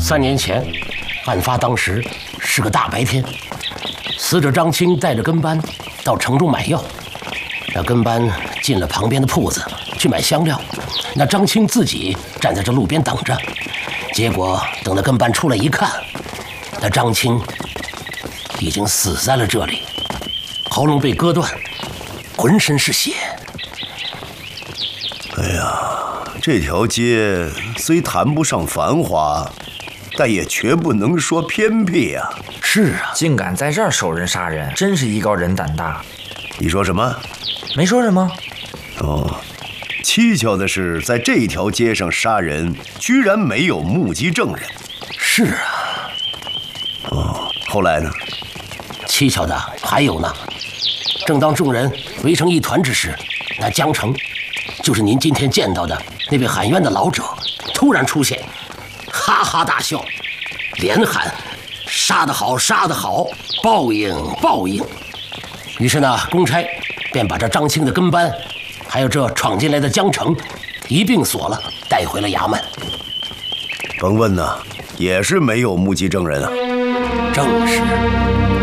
3年前，案发当时是个大白天，死者张青带着跟班到城中买药。那跟班进了旁边的铺子去买香料，那张青自己站在这路边等着。结果等那跟班出来一看，那张青已经死在了这里，喉咙被割断，浑身是血。 哎呀，这条街虽谈不上繁华，但也绝不能说偏僻啊。 是啊， 竟敢在这儿手人杀人，真是艺高人胆大。 你说什么？ 没说什么。 哦，蹊跷的是，在这条街上杀人，居然没有目击证人。 是啊。 哦，后来呢？ 蹊跷的还有呢。正当众人围成一团之时，那江城，就是您今天见到的那位喊冤的老者，突然出现，哈哈大笑，连喊杀得好，杀得好，报应报应。于是呢，公差便把这张青的跟班，还有这闯进来的江城，一并锁了，带回了衙门。 甭问呐，也是没有目击证人啊。 正是。